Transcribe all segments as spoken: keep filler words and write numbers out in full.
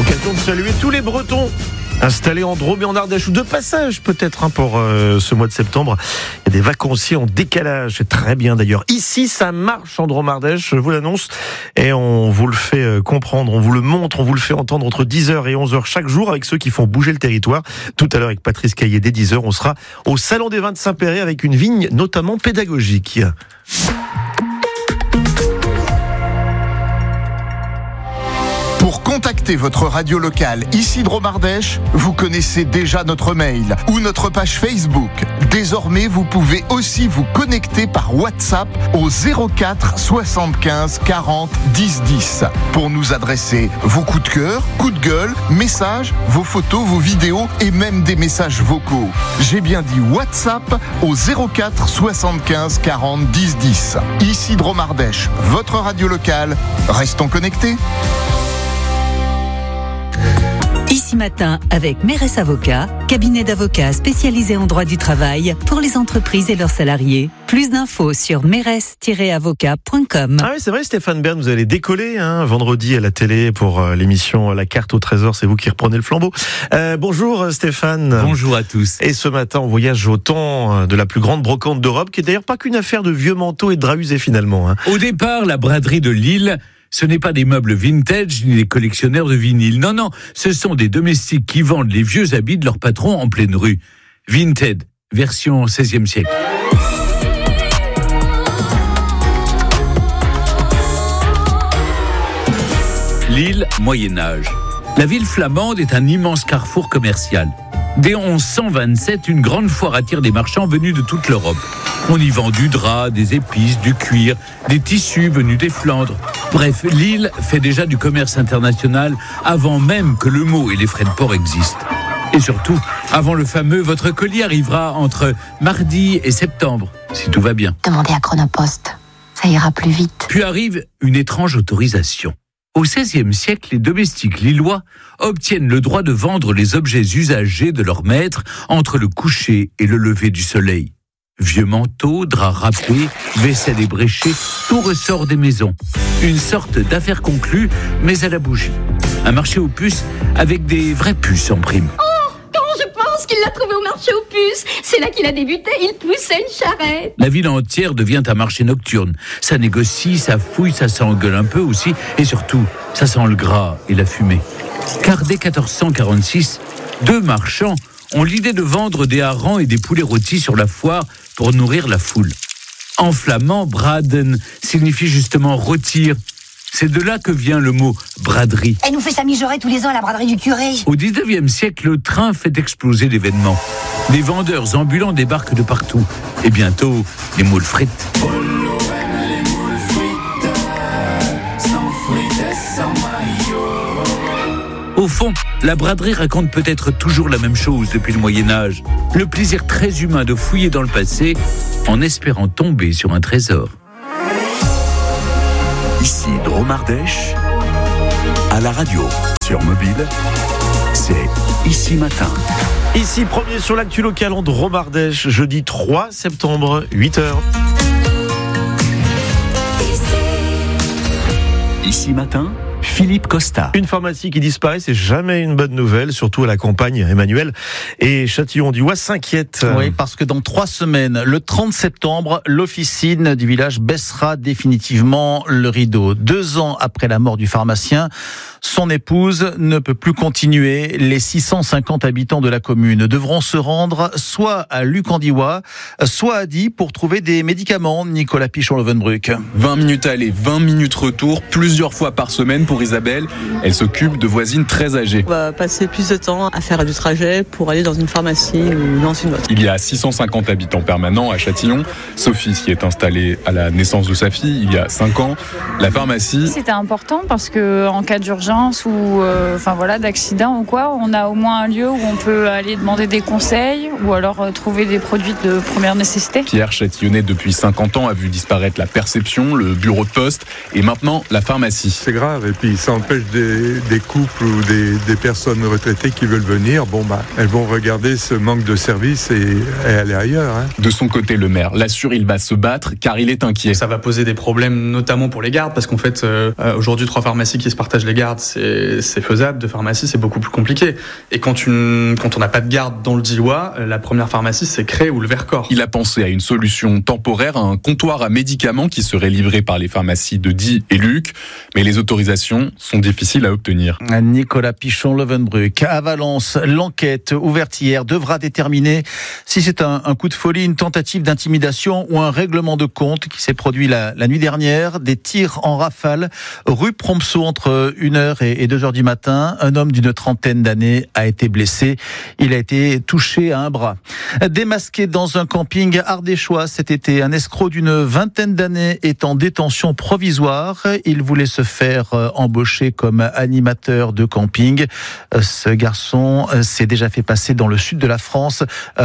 L'occasion de saluer tous les Bretons installés en Drôme et en Ardèche, ou de passage peut-être hein, pour euh, ce mois de septembre. Il y a des vacanciers en décalage, c'est très bien d'ailleurs. Ici, ça marche en Drôme-Ardèche, je vous l'annonce, et on vous le fait euh, comprendre, on vous le montre, on vous le fait entendre entre dix heures et onze heures chaque jour avec ceux qui font bouger le territoire. Tout à l'heure avec Patrice Caillé, dès dix heures, on sera au Salon des Vins de Saint-Péray avec une vigne notamment pédagogique. Pour contacter votre radio locale ici Drôme-Ardèche, vous connaissez déjà notre mail ou notre page Facebook. Désormais, vous pouvez aussi vous connecter par WhatsApp au zéro quatre soixante-quinze quarante dix dix pour nous adresser vos coups de cœur, coups de gueule, messages, vos photos, vos vidéos et même des messages vocaux. J'ai bien dit WhatsApp au zéro quatre soixante-quinze quarante dix dix. Ici Drôme-Ardèche, votre radio locale. Restons connectés. Ici Matin avec Mérès Avocats, cabinet d'avocats spécialisé en droit du travail pour les entreprises et leurs salariés. Plus d'infos sur mérès tiret avocat point com. Ah oui, c'est vrai Stéphane Bern, vous allez décoller hein, vendredi à la télé pour euh, l'émission La Carte au Trésor, c'est vous qui reprenez le flambeau. Euh, bonjour Stéphane. Bonjour à tous. Et ce matin, on voyage au temps de la plus grande brocante d'Europe, qui est d'ailleurs pas qu'une affaire de vieux manteaux et de draps usés finalement. Hein. Au départ, la braderie de Lille, ce n'est pas des meubles vintage ni des collectionneurs de vinyle. Non, non, ce sont des domestiques qui vendent les vieux habits de leur patron en pleine rue. Vinted, version seizième siècle. Lille, Moyen-Âge. La ville flamande est un immense carrefour commercial. Dès onze cent vingt-sept, une grande foire attire des marchands venus de toute l'Europe. On y vend du drap, des épices, du cuir, des tissus venus des Flandres. Bref, Lille fait déjà du commerce international avant même que le mot et les frais de port existent. Et surtout, avant le fameux « Votre colis arrivera entre mardi et septembre », si tout va bien. Demandez à Chronopost, ça ira plus vite. Puis arrive une étrange autorisation. Au seizième siècle, les domestiques lillois obtiennent le droit de vendre les objets usagés de leur maître entre le coucher et le lever du soleil. Vieux manteaux, draps râpés, vaisselle ébréchée, tout ressort des maisons. Une sorte d'affaire conclue, mais à la bougie. Un marché aux puces avec des vraies puces en prime. Oh, comment je pense qu'il l'a trouvé au marché aux puces. C'est là qu'il a débuté, il poussait une charrette. La ville entière devient un marché nocturne. Ça négocie, ça fouille, ça s'engueule un peu aussi. Et surtout, ça sent le gras et la fumée. Car dès quatorze cent quarante-six, deux marchands ont l'idée de vendre des harengs et des poulets rôtis sur la foire pour nourrir la foule. En flamand, braden signifie justement rôtir. C'est de là que vient le mot braderie. Elle nous fait ça mijorer tous les ans à la braderie du curé. Au dix-neuvième siècle, le train fait exploser l'événement. Des vendeurs ambulants débarquent de partout. Et bientôt, les moules frites. Au fond, la braderie raconte peut-être toujours la même chose depuis le Moyen-Âge. Le plaisir très humain de fouiller dans le passé en espérant tomber sur un trésor. Ici Drôme-Ardèche, à la radio, sur mobile, c'est Ici Matin. Ici, premier sur l'actu local en Drôme-Ardèche, jeudi trois septembre, huit heures. Ici Matin, Philippe Costa. Une pharmacie qui disparaît, c'est jamais une bonne nouvelle, surtout à la campagne. Emmanuel et Châtillon-du-Oie s'inquiètent. Oui, parce que dans trois semaines, le trente septembre, l'officine du village baissera définitivement le rideau. Deux ans après la mort du pharmacien, son épouse ne peut plus continuer. Les six cent cinquante habitants de la commune devront se rendre soit à Lucandiwa, soit à Die pour trouver des médicaments. Nicolas Pichon-Levenbruck. vingt minutes aller, vingt minutes retour, plusieurs fois par semaine pour Isabelle. Elle s'occupe de voisines très âgées. On va passer plus de temps à faire du trajet pour aller dans une pharmacie ou dans une autre. Il y a six cent cinquante habitants permanents à Châtillon. Sophie s'y est installée à la naissance de sa fille il y a cinq ans. La pharmacie... C'était important parce qu'en cas d'urgence ou euh, enfin voilà, d'accident ou quoi, on a au moins un lieu où on peut aller demander des conseils ou alors euh, trouver des produits de première nécessité. Pierre, châtillonnais depuis cinquante ans, a vu disparaître la perception, le bureau de poste et maintenant la pharmacie. C'est grave et puis ça empêche des, des couples ou des, des personnes retraitées qui veulent venir, bon bah, elles vont regarder ce manque de service et, et aller ailleurs. Hein. De son côté, le maire l'assure, il va se battre car il est inquiet. Ça va poser des problèmes, notamment pour les gardes, parce qu'en fait, euh, aujourd'hui, trois pharmacies qui se partagent les gardes, c'est, c'est faisable. Deux pharmacies, c'est beaucoup plus compliqué. Et quand, une, quand on n'a pas de garde dans le Diois, la première pharmacie, c'est Cré ou le Vercors. Il a pensé à une solution temporaire, un comptoir à médicaments qui serait livré par les pharmacies de Die et Luc, mais les autorisations sont difficiles à obtenir. Nicolas Pichon-Levenbruck. À Valence, l'enquête ouverte hier devra déterminer si c'est un, un coup de folie, une tentative d'intimidation ou un règlement de compte qui s'est produit la, la nuit dernière. Des tirs en rafale rue Prompceau entre une heure et deux heures du matin. Un homme d'une trentaine d'années a été blessé. Il a été touché à un bras. Démasqué dans un camping ardéchois cet été, un escroc d'une vingtaine d'années est en détention provisoire. Il voulait se faire embaucher comme animateur de camping. Ce garçon s'est déjà fait passer dans le sud de la France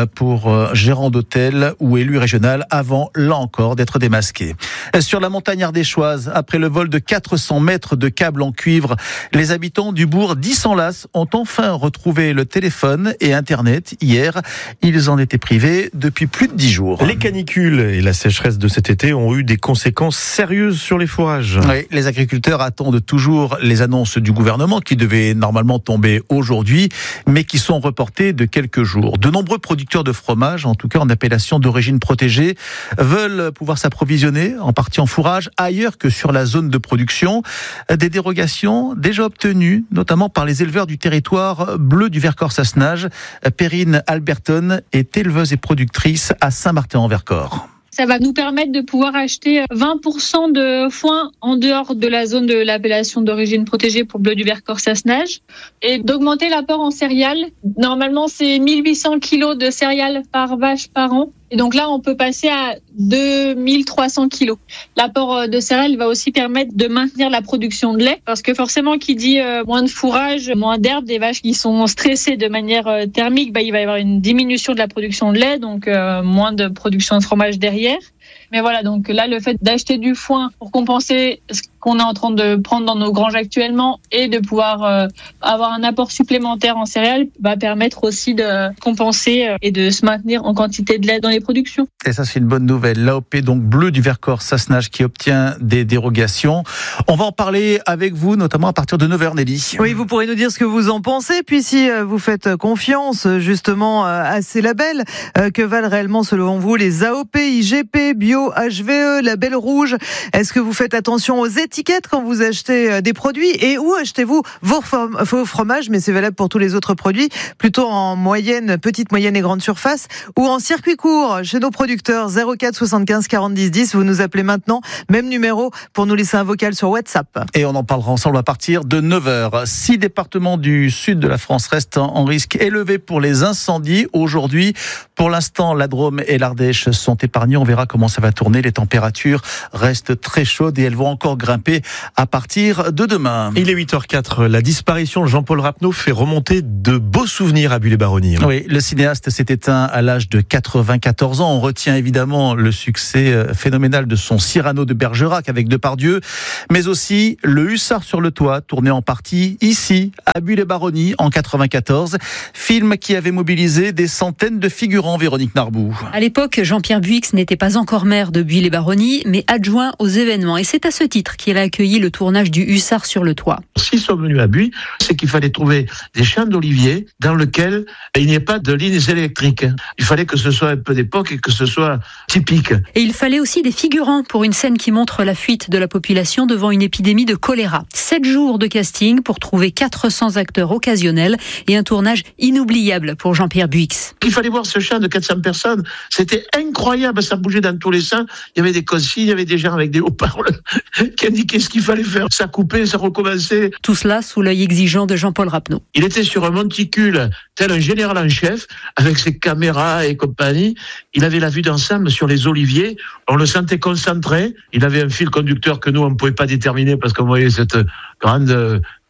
pour gérant d'hôtel ou élu régional avant, là encore, d'être démasqué. Sur la montagne ardéchoise, après le vol de quatre cents mètres de câbles en cuivre, les habitants du bourg d'Issenlas ont enfin retrouvé le téléphone et Internet hier. Ils en étaient privés depuis plus de dix jours. Les canicules et la sécheresse de cet été ont eu des conséquences sérieuses sur les fourrages. Oui, les agriculteurs attendent toujours les annonces du gouvernement qui devaient normalement tomber aujourd'hui, mais qui sont reportées de quelques jours. De nombreux producteurs de fromage, en tout cas en appellation d'origine protégée, veulent pouvoir s'approvisionner en partie en fourrage ailleurs que sur la zone de production. Des dérogations déjà obtenues, notamment par les éleveurs du territoire bleu du Vercors-Sassenage. Perrine Alberton est éleveuse et productrice à Saint-Martin-en-Vercors. Ça va nous permettre de pouvoir acheter vingt pour cent de foin en dehors de la zone de l'appellation d'origine protégée pour bleu du Vercors-Sassenage et d'augmenter l'apport en céréales. Normalement, c'est mille huit cents kilos de céréales par vache par an. Et donc là, on peut passer à deux mille trois cents kilos. L'apport de céréales va aussi permettre de maintenir la production de lait. Parce que forcément, qui dit euh, moins de fourrage, moins d'herbe, des vaches qui sont stressées de manière euh, thermique, bah, il va y avoir une diminution de la production de lait, donc euh, moins de production de fromage derrière. Mais voilà, donc là, le fait d'acheter du foin pour compenser ce qu'on est en train de prendre dans nos granges actuellement et de pouvoir euh, avoir un apport supplémentaire en céréales va permettre aussi de compenser euh, et de se maintenir en quantité de lait dans les productions. Et ça, c'est une bonne nouvelle. L'A O P, donc bleu du Vercors-Sassenage, qui obtient des dérogations. On va en parler avec vous, notamment à partir de neuf heures, Nelly. Oui, vous pourrez nous dire ce que vous en pensez. Puis si vous faites confiance justement à ces labels, que valent réellement selon vous les A O P, I G P, Bio, H V E, Label Rouge? Est-ce que vous faites attention aux étiquettes quand vous achetez des produits? Et où achetez-vous vos, vos fromages? Mais c'est valable pour tous les autres produits, plutôt en moyenne, petite, moyenne et grande surface, ou en circuit court chez nos producteurs. Zéro quatre soixante-quinze quarante dix dix. Vous nous appelez maintenant, même numéro pour nous laisser un vocal sur WhatsApp. Et on en parlera ensemble à partir de neuf heures. Six départements du sud de la France restent en risque élevé pour les incendies aujourd'hui. Pour l'instant, la Drôme et l'Ardèche sont épargnés. On verra comment ça va tourner. Les températures restent très chaudes et elles vont encore grimper à partir de demain. Il est huit heures quatre. La disparition de Jean-Paul Rapneau fait remonter de beaux souvenirs à Bulle-et-Baronnie. Oui, le cinéaste s'est éteint à l'âge de quatre-vingt-quatorze ans. On retient évidemment le succès phénoménal de son Cyrano de Bergerac avec Depardieu, mais aussi le Hussard sur le toit, tourné en partie ici, à Bulle-et-Baronnie, en quatre-vingt-quatorze. Film qui avait mobilisé des centaines de figurants, Véronique Narbou. À l'époque, Jean-Pierre Buix n'était pas encore maire de Bulle-et-Baronnie, mais adjoint aux événements. Et c'est à ce titre qu'il a accueilli le tournage du Hussard sur le toit. S'ils sont venus à Bulle, c'est qu'il fallait trouver des champs d'oliviers dans lesquels il n'y ait pas de lignes électriques. Il fallait que ce soit un peu d'époque et que ce soit typique. Et il fallait aussi des figurants pour une scène qui montre la fuite de la population devant une épidémie de choléra. Sept jours de casting pour trouver quatre cents acteurs occasionnels et un tournage inoubliable pour Jean-Pierre Buix. Il fallait voir ce champ de quatre cents personnes. C'était incroyable, ça bougeait dans tous les sens. Il y avait des consignes, il y avait des gens avec des haut-parleurs qui indiquaient ce qu'il fallait faire. Ça coupait, ça recommençait. Tout cela sous l'œil exigeant de Jean-Paul Rapneau. Il était sur un monticule, tel un général en chef, avec ses caméras et compagnie. Il avait la vue d'ensemble sur les oliviers. On le sentait concentré. Il avait un fil conducteur que nous, on ne pouvait pas déterminer parce qu'on voyait cette grande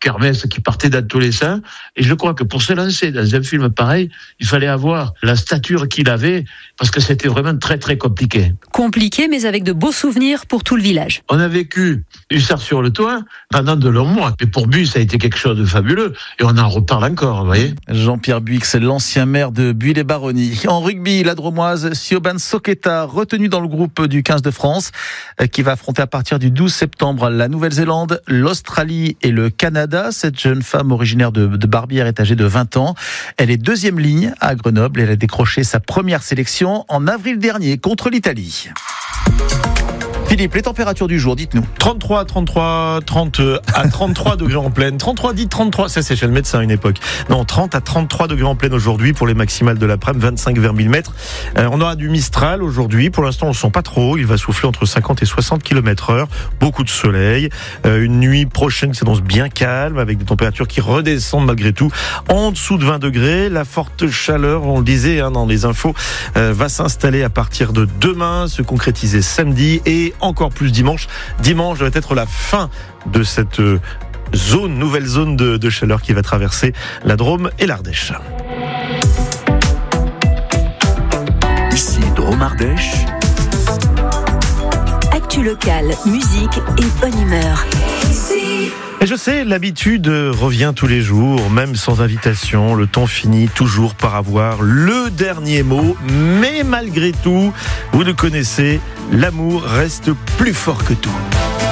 kermesse qui partait dans tous les sens. Et je crois que pour se lancer dans un film pareil, il fallait avoir la stature qu'il avait, parce que c'était vraiment très très compliqué. Compliqué, mais avec de beaux souvenirs pour tout le village. On a vécu Hussard sur le toit pendant de longs mois. Mais pour Buis, ça a été quelque chose de fabuleux. Et on en reparle encore, vous voyez. Jean-Pierre Buix, l'ancien maire de Buis-les-Baronnies. En rugby, la Dromoise Siobhan Soketa, retenue dans le groupe du quinze de France, qui va affronter à partir du douze septembre la Nouvelle-Zélande, l'Australie et le Canada. Cette jeune femme originaire de, de Barbière est âgée de vingt ans. Elle est deuxième ligne à Grenoble. Elle a décroché sa première sélection en avril dernier contre l'Italie. Philippe, les températures du jour, dites-nous. trente-trois, trente-trois, trente à trente-trois degrés en pleine. trente-trois, dites trente-trois, ça c'est chez le médecin à une époque. Non, trente à trente-trois degrés en pleine aujourd'hui pour les maximales de l'après-midi, vingt-cinq vers mille mètres. Euh, on aura du Mistral aujourd'hui. Pour l'instant, on ne sent pas trop. Il va souffler entre cinquante et soixante kilomètres heure. Beaucoup de soleil. Euh, une nuit prochaine qui s'annonce bien calme avec des températures qui redescendent malgré tout en dessous de vingt degrés. La forte chaleur, on le disait hein, dans les infos, euh, va s'installer à partir de demain, se concrétiser samedi et encore plus dimanche. Dimanche doit être la fin de cette zone, nouvelle zone de, de chaleur qui va traverser la Drôme et l'Ardèche. Ici Drôme-Ardèche. Actu locale, musique et bonne humeur. Et je sais, l'habitude revient tous les jours, même sans invitation. Le temps finit toujours par avoir le dernier mot. Mais malgré tout, vous le connaissez, l'amour reste plus fort que tout.